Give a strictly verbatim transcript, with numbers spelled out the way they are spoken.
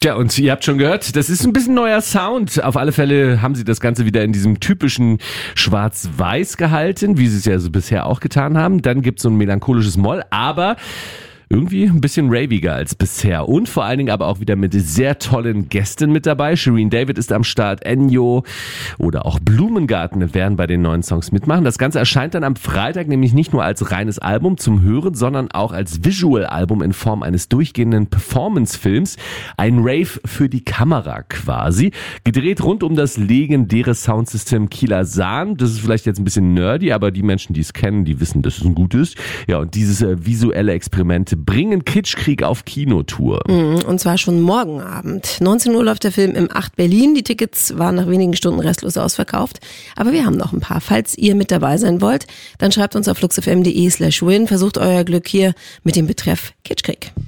Ja, und ihr habt schon gehört, das ist ein bisschen neuer Sound. Auf alle Fälle haben sie das Ganze wieder in diesem typischen Schwarz-Weiß gehalten, wie sie es ja so bisher auch getan haben. Dann gibt's so ein melancholisches Moll, aber irgendwie ein bisschen raviger als bisher und vor allen Dingen aber auch wieder mit sehr tollen Gästen mit dabei. Shirin David ist am Start, Ennio oder auch Blumengarten werden bei den neuen Songs mitmachen. Das Ganze erscheint dann am Freitag nämlich nicht nur als reines Album zum Hören, sondern auch als Visual-Album in Form eines durchgehenden Performance-Films. Ein Rave für die Kamera quasi. Gedreht rund um das legendäre Soundsystem Kieler Sahn. Das ist vielleicht jetzt ein bisschen nerdy, aber die Menschen, die es kennen, die wissen, dass es ein gutes. Ja, und dieses äh, visuelle Experiment bringen Kitschkrieg auf Kinotour. Und zwar schon morgen Abend. neunzehn Uhr läuft der Film im acht Berlin. Die Tickets waren nach wenigen Stunden restlos ausverkauft. Aber wir haben noch ein paar. Falls ihr mit dabei sein wollt, dann schreibt uns auf fluxfm.de slash win. Versucht euer Glück hier mit dem Betreff Kitschkrieg.